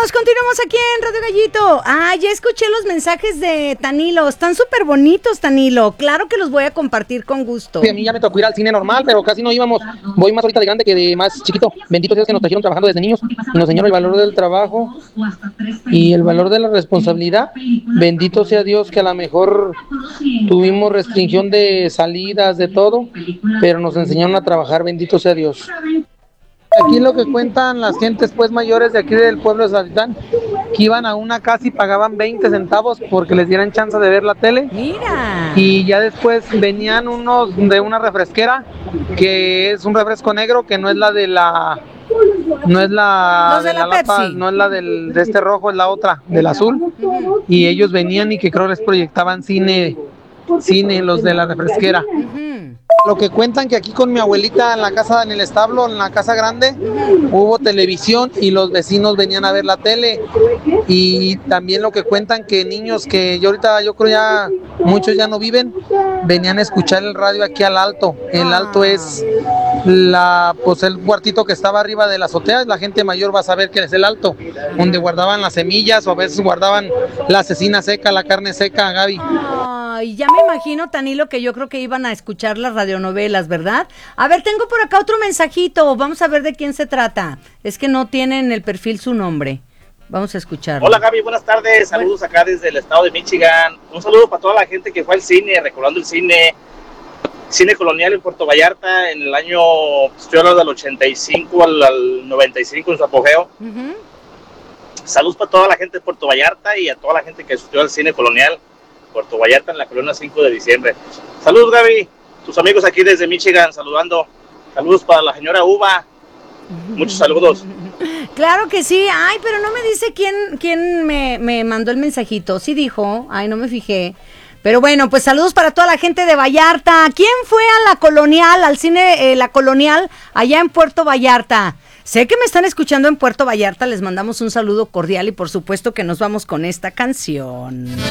Continuamos aquí en Radio Gallito. Ya escuché los mensajes de Tanilo. Están súper bonitos, Tanilo. Claro que los voy a compartir con gusto. Sí, a mí ya me tocó ir al cine normal, pero casi no íbamos. Voy más ahorita de grande que de más chiquito. Bendito sea que nos trajeron trabajando desde niños y nos enseñaron el valor del trabajo y el valor de la responsabilidad. Bendito sea Dios que a lo mejor tuvimos restricción de salidas, de todo, pero nos enseñaron a trabajar. Bendito sea Dios. Aquí lo que cuentan las gentes pues mayores de aquí del pueblo de Salitán, que iban a una casa y pagaban 20 centavos porque les dieran chance de ver la tele. Mira. Y ya después venían unos de una refresquera, que es un refresco negro, que no es la de la... No es la Los de la lapa, Pepsi. no es la de este rojo, es la otra, del azul. Y ellos venían y que creo les proyectaban cine, los de la refresquera. Lo que cuentan que aquí con mi abuelita en la casa, en el establo, en la casa grande, hubo televisión y los vecinos venían a ver la tele. Y también lo que cuentan que niños que yo creo ya muchos ya no viven, venían a escuchar el radio aquí al alto. El alto es el cuartito que estaba arriba de la azotea. La gente mayor va a saber que es el alto, donde guardaban las semillas o a veces guardaban la cecina seca, la carne seca, Gaby. Ay, ya me imagino, Tanilo, que yo creo que iban a escuchar las radionovelas, ¿verdad? A ver, tengo por acá otro mensajito. Vamos a ver de quién se trata. Es que no tiene en el perfil su nombre. Vamos a escucharlo. Hola, Gaby, buenas tardes. Saludos acá desde el estado de Michigan. Un saludo para toda la gente que fue al cine, recordando el cine colonial en Puerto Vallarta en el año, estoy hablando del 85 al 95 en su apogeo. Saludos para toda la gente de Puerto Vallarta y a toda la gente que asistió al cine colonial Puerto Vallarta en la colonia 5 de diciembre. Saludos, Gaby, tus amigos aquí desde Michigan, saludando. Saludos para la señora Uva. Muchos saludos. Claro que sí. Ay, pero no me dice quién me mandó el mensajito. Sí dijo. Ay, no me fijé. Pero bueno, pues saludos para toda la gente de Vallarta. ¿Quién fue a la colonial, al cine La Colonial, allá en Puerto Vallarta? Sé que me están escuchando en Puerto Vallarta. Les mandamos un saludo cordial y por supuesto que nos vamos con esta canción.